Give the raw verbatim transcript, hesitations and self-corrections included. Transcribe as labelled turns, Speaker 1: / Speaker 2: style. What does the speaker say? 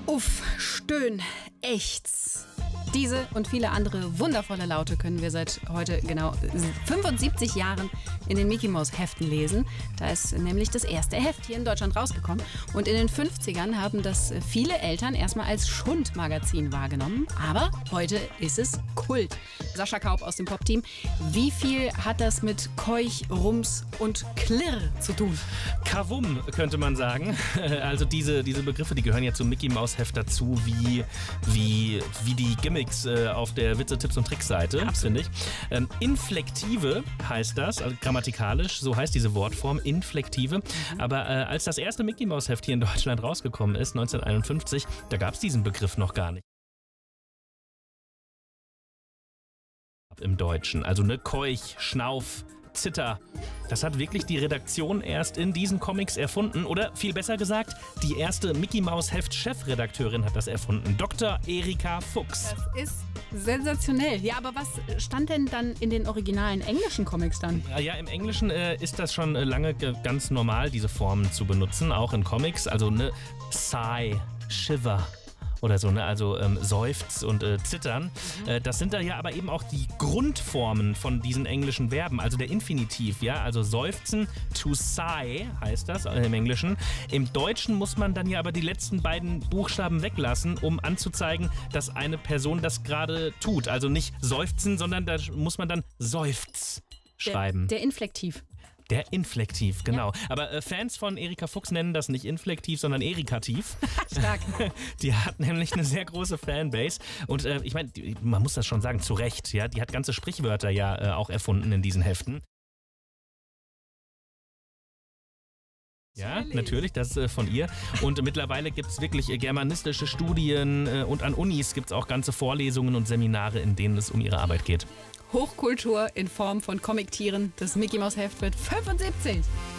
Speaker 1: Uff, Stöhn, Ächz. Diese und viele andere wundervolle Laute können wir seit heute genau fünfundsiebzig Jahren in den Mickey Mouse Heften lesen. Da ist nämlich das erste Heft hier in Deutschland rausgekommen. Und in den fünfzigern haben das viele Eltern erstmal als Schundmagazin wahrgenommen. Aber heute ist es Kult. Sascha Kaub aus dem Pop-Team. Wie viel hat das mit Keuch, Rums und Klirr zu tun?
Speaker 2: Kavum, könnte man sagen. Also diese, diese Begriffe, die gehören ja zum Mickey Mouse Heft dazu, wie, wie, wie die Gimmicks auf der Witze, Tipps und Tricks Seite, finde ich. Ähm, Inflektive heißt das, also grammatikalisch, so heißt diese Wortform, Inflektive. Mhm. Aber äh, als das erste Mickey Mouse Heft hier in Deutschland rausgekommen ist, neunzehnhunderteinundfünfzig, da gab es diesen Begriff noch gar nicht. Im Deutschen, also ne Keuch, Schnauf, Zitter. Das hat wirklich die Redaktion erst in diesen Comics erfunden. Oder viel besser gesagt, die erste Mickey Mouse Heft Chefredakteurin hat das erfunden. Doktor Erika Fuchs.
Speaker 1: Das ist sensationell. Ja, aber was stand denn dann in den originalen englischen Comics dann?
Speaker 2: Ja, ja im Englischen äh, ist das schon äh, lange g- ganz normal, diese Formen zu benutzen, auch in Comics. Also ne Sigh, Shiver. Oder so, ne? Also ähm, Seufz und äh, Zittern. Mhm. Äh, das sind da ja aber eben auch die Grundformen von diesen englischen Verben, also der Infinitiv, ja, also seufzen, to sigh heißt das äh, im Englischen. Im Deutschen muss man dann ja aber die letzten beiden Buchstaben weglassen, um anzuzeigen, dass eine Person das gerade tut. Also nicht seufzen, sondern da muss man dann Seufz schreiben.
Speaker 1: Der, der Inflektiv.
Speaker 2: Der Inflektiv, genau. Ja. Aber äh, Fans von Erika Fuchs nennen das nicht Inflektiv, sondern Erikativ.
Speaker 1: Stark.
Speaker 2: Die hat nämlich eine sehr große Fanbase. Und äh, ich meine, man muss das schon sagen, zu Recht. Ja? Die hat ganze Sprichwörter ja äh, auch erfunden in diesen Heften. Ja,
Speaker 1: Natürlich.
Speaker 2: natürlich, das ist äh, von ihr. Und mittlerweile gibt es wirklich äh, germanistische Studien äh, und an Unis gibt es auch ganze Vorlesungen und Seminare, in denen es um ihre Arbeit geht.
Speaker 1: Hochkultur in Form von Comictieren. Das Mickey Mouse Heft wird fünfundsiebzig.